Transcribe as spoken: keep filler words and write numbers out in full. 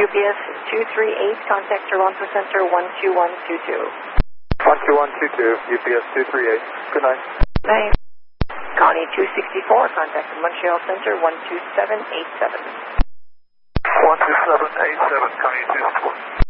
U P S two three eight, contact Toronto Center one two one two two. one two one two two, U P S two three eight. Good night. Night. Connie two sixty-four, contact Montreal Center one two seven eight seven. one two seven eight seven, Connie two sixty-four.